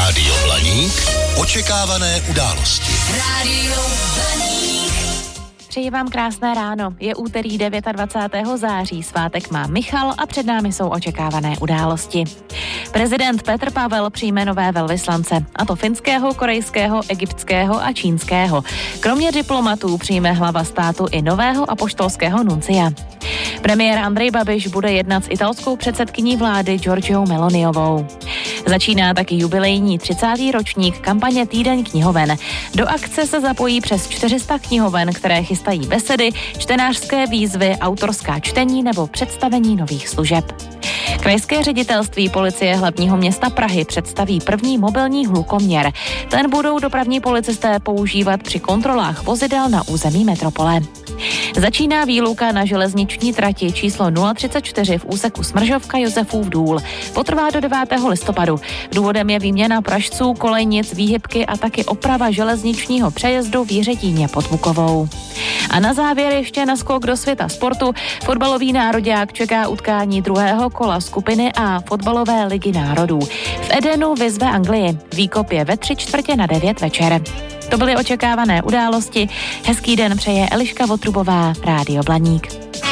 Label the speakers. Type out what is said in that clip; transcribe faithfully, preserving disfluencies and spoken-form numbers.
Speaker 1: Rádio Blaník. Očekávané události.
Speaker 2: Rádio Blaník.
Speaker 3: Přeji vám krásné ráno. Je úterý dvacátého devátého září, svátek má Michal a před námi jsou očekávané události. Prezident Petr Pavel přijme nové velvyslance, a to finského, korejského, egyptského a čínského. Kromě diplomatů přijme hlava státu i nového apoštolského nuncia. Premiér Andrej Babiš bude jednat s italskou předsedkyní vlády Giorgiou Meloniovou. Začíná taky jubilejní třicátý ročník kampaně Týden knihoven. Do akce se zapojí přes čtyři sta knihoven, které chystají besedy, čtenářské výzvy, autorská čtení nebo představení nových služeb. Krajské ředitelství policie hlavního města Prahy představí první mobilní hlukoměr. Ten budou dopravní policisté používat při kontrolách vozidel na území metropole. Začíná výluka na železniční trati číslo nula třicet čtyři v úseku Smržovka Josefův Důl. Potrvá do devátého listopadu. Důvodem je výměna pražců, kolejnic, výhybky a taky oprava železničního přejezdu v Jiřetíně pod Bukovou. A na závěr ještě naskok do světa sportu. Fotbalový nároďák čeká utkání druhého kola skupiny A fotbalové ligy národů. V Edenu vyzve Anglii. Výkop je ve tři čtvrtě na devět večer. To byly očekávané události. Hezký den přeje Eliška Votrubová, Rádio Blaník.